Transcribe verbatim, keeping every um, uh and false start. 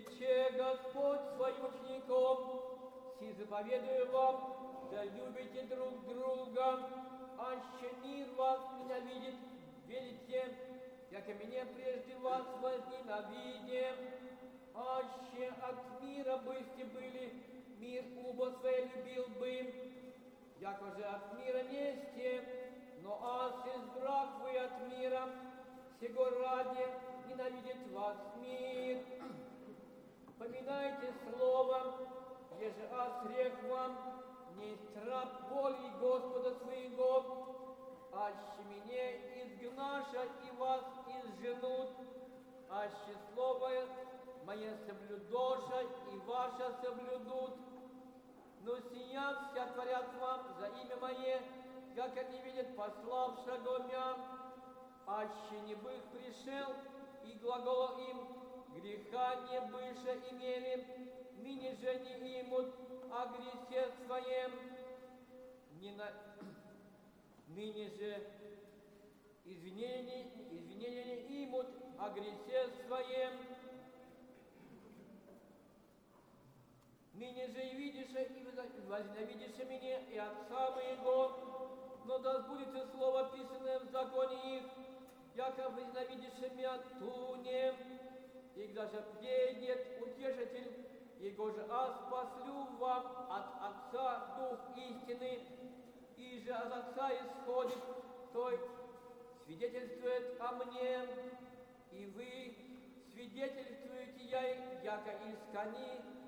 Рече Господь своим учеником, си заповедую вам, да любите друг друга, аще мир вас ненавидит, верите, як и меня прежде вас возненавидим, аще от мира бысте были, мир убо свое любил бы, яко же от мира несте, но аз избрах вы от мира, сего ради ненавидит вас мир. Поминайте слово, еже аз рех вам, не есть раб воли Господа своего, аще меня изгнаша и вас изженут, аще слово мое соблюдоша и ваше соблюдут. Но сия вся творят вам за имя мое, как они видят пославшего мя, аще не бых пришел, и глаголо им, греха не быше имели, ныне же не имут о грехе своем, не на... ныне же извинения, извинения не имут о грехе своем, ныне же и видишь, и возненавидишь меня, и Отца моего, но да сбудется слово, писанное в законе их, яко возненавидишь меня туне, и даже придет утешитель, его же аз послю вам от Отца Дух истины, и же от Отца исходит, той свидетельствует о мне, и вы свидетельствуете я, яко искони